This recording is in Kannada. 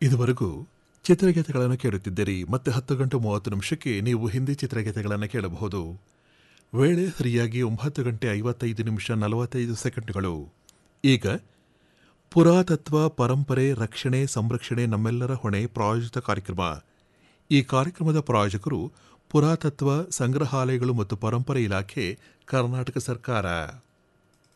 ಇದುವರೆಗೂ ಚಿತ್ರಗೀತೆಗಳನ್ನು ಕೇಳುತ್ತಿದ್ದೀರಿ. ಮತ್ತೆ 10 ಗಂಟೆ 30 ನಿಮಿಷಕ್ಕೆ ನೀವು ಹಿಂದಿ ಚಿತ್ರಗೀತೆಗಳನ್ನು ಕೇಳಬಹುದು. ವೇಳೆ ಸರಿಯಾಗಿ 9 ಗಂಟೆ 55 ನಿಮಿಷ 45 ಸೆಕೆಂಡುಗಳು. ಈಗ ಪುರಾತತ್ವ ಪರಂಪರೆ ರಕ್ಷಣೆ ಸಂರಕ್ಷಣೆ ನಮ್ಮೆಲ್ಲರ ಹೊಣೆ ಪ್ರಾಯೋಜಿತ ಕಾರ್ಯಕ್ರಮ. ಈ ಕಾರ್ಯಕ್ರಮದ ಪ್ರಾಯೋಜಕರು ಪುರಾತತ್ವ ಸಂಗ್ರಹಾಲಯಗಳು ಮತ್ತು ಪರಂಪರೆ ಇಲಾಖೆ, ಕರ್ನಾಟಕ ಸರ್ಕಾರ.